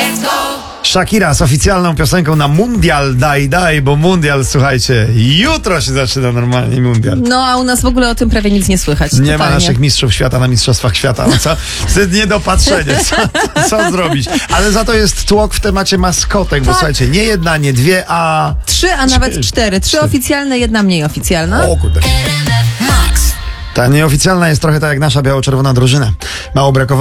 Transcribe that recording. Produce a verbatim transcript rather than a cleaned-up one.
Shakira z oficjalną piosenką na Mundial Daj Daj, bo Mundial, słuchajcie, jutro się zaczyna normalnie Mundial. No a u nas w ogóle o tym prawie nic nie słychać. Nie totalnie. ma naszych mistrzów świata na Mistrzostwach Świata. No co? To jest niedopatrzenie. Co, co zrobić? Ale za to jest tłok w temacie maskotek, bo Tak. słuchajcie, nie jedna, nie dwie, a... Trzy, a nawet Cztery. cztery. Trzy Cztery. oficjalne, jedna mniej oficjalna. O kurde. Ta nieoficjalna jest trochę tak jak nasza biało-czerwona drużyna. Mało brakowało